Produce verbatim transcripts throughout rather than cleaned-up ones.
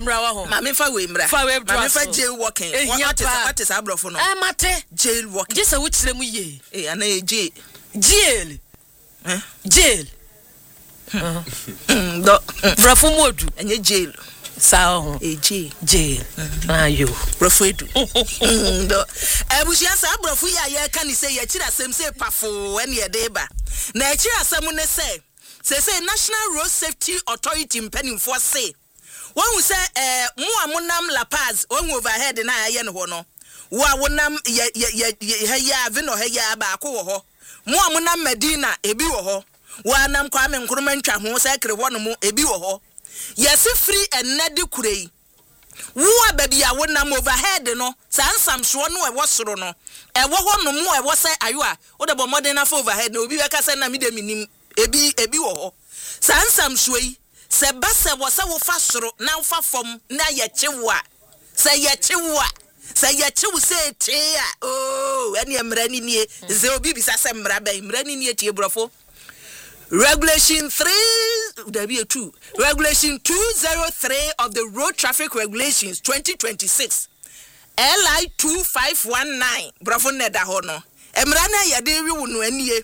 mra wa ho ma me fa we mra ma me fa jail walking what is what is abrofo no eh mate jail walking je se wo kire mu ye eh ana e jail jail eh jail do brafo modu enye jail sa ho e jail jail ayo brafo edu do ebusia sa brafo ya ye ka ni say ye kira asem say pafo ene ye de ba na kira asem ne say say say National Road Safety Authority mpanimfo say won hu say eh mu amonam La Paz won overhead na aye ne ho no wo awonam ye ye ye ya ave no he ya ba ko wo ho mu amonam Medina ebi wo ho wo anam kwa me nkroma ntwa ho say kire ho no mu ebi wo ho yes free enade kurei wo ababi a wonam overhead no sansam so no e wo soro no e wo ho no mu e wo say ayo a wo de bo modern na for overhead no obi we ka say na me de minim ebi ebi wo ho sansam so yi se ba se wo se wo fa soro na wo fa fom na ye chewo a se ye chewo a se ye chewo se te a oh ene emra ni nie ze obi bi sa se mra ba emra ni nie tie brofo Regulation three, there be a two. Regulation two oh three of the Road Traffic Regulations twenty twenty-six. L I two five one nine. Bravo neda hono. Emrana ya dewi wunu eniye.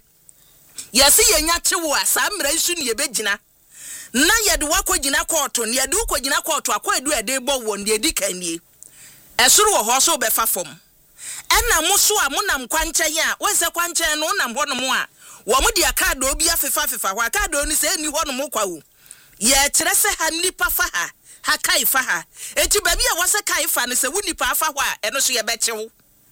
Yasi yenya chewa sa mra isu ni yebejina. Na yadu wako jina koto, ni yadu kwa jina koto, akwa edu edebo won, yedi kenye. Esuru wa hoso befa fom. Ena musua muna mkwanche ya, weze kwanche no na mbono mwa. Wamu di akado obi afefa fefa wa akado ni se ni ho no mu kwa wo ye kire se ha nipa fa ha ha kai fa ha eti ba bia wo se kai fa ne se wo nipa fa ho a eno so ye bechewo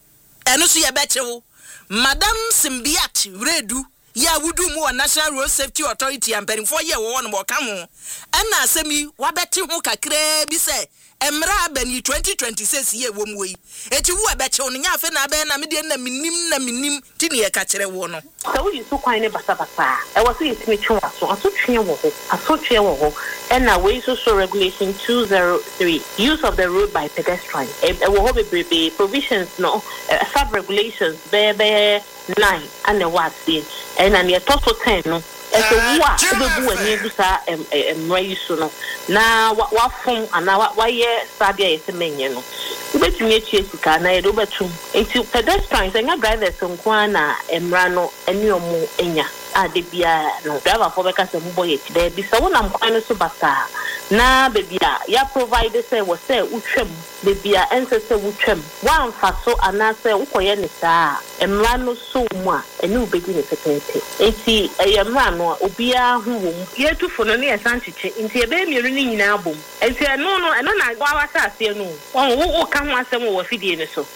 eno so ye bechewo Madam Simbiat Redu ya wudu mu National Road Safety Authority amperimfo ye wo no mo ka mo ena asemi wa beti ho kakra bi se emra abani twenty twenty-six ye wo mu yi eti wo abeche no nya afa na abe na me de na minim na minim ti ne ye ka kire wo no so we so kwan ne basa basa e wo so yetimi twa so aso twe wo ho aso twe wo ho and na we so so regulation two oh three use of the road by pedestrians e wo ho be provisions no uh, sub regulations be be nine and the what see and na ne to so ten no eso wa obebu ani gusa em emra yiso no na wa fon ana wa ye sadia yesemenye no ubetumi echi sika na yedo betum enti pedestrians enya drivers nkwa na emra no eni omu enya ade bia no driver for beka se mbo ye ti be so na mkwan so bata na bebia ya provide say wo say utwem bebia ense say utwem wa mfa so ana say ukoye ne saa emra no so mu a eni ubedi ne petete enti emra no obia hu wo ye tufo no ne esanchiche enti ebe miru ni nyina abom enti no no eno na wa wasa ase no wo ka ho asem wo fidie ne so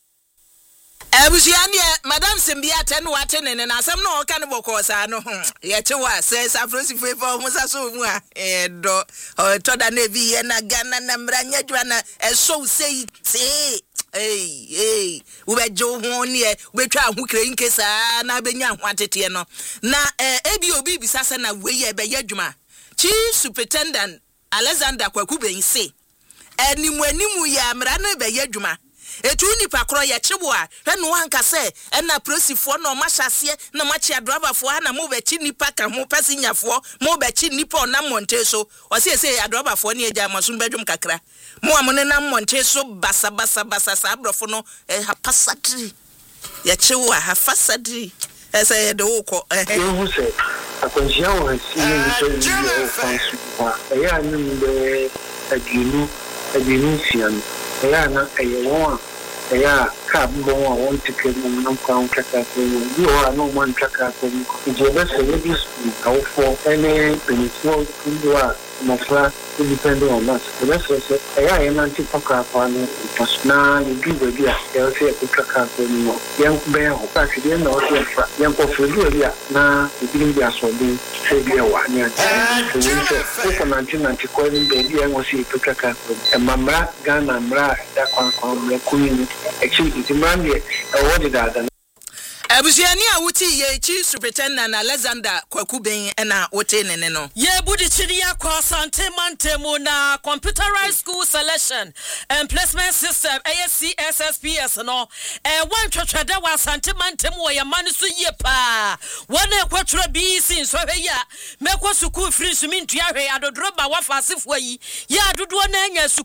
Ebusiani Madam Simbiat no wate ne na asem no ka ne bokosa no ye chewa say safrosi fefa musa so mu a e do to da na bi ye na Ghana na mranya dwana e so say say hey hey we bejo ho ne we twa ho kre nkesa na benya ho atete no na ebi obi bisasa na we ye be yadwuma Chief Superintendent Alexander Kwaku ben say enimu enimu ya mra na be yadwuma etu nipa kro ye chebo a hwe no anka se na prosifo na o mahase na machi adrobafo ha na mo be chi nipa ka ho pasinyafo mo be chi nipa na monte so o se se adrobafo na eja maso bedwum kakra mo amone na monte so basa basa basa sa abrofo no eh ha pasatri ye chebo a ha fasadri ese ye de woko eh yo se akonjia o hasi ni so ni o fansu ha ya ni be aginu aginu fian ya na ayewa ya ka bo wa won tike mo na kwa on kaka ko yo wa no man kaka ko je be se ye dis ka fo ene penso kuwa mafra depending on that so that's so ya ya na tike ka kwa no pasna ni bi be dia ya se ku kaka ko no yan ku be ho ka ti na o se fra yan ko fo bi ya na bi bi aso bi se bi wa ni a so so ko na ti na ti ko ni be dia ngo si ku kaka ko e mamra Ghana mra da kwa kwa mra kuni actually the man here awarded that Ebusiani a wuti ye Chief Superintendent Alexander Kwaku ben na wote nene no ye budi chiri ya kwa Asante Mantemu na computerized school selection and placement system A S C S S P S no e wan twetwede wa Asante Mantemu wo ya manu so ye pa wona ekwatro bi sin so hwe ya mekwa school free so mintu ya hwe adodroba wa fasefo yi ya adodo na anya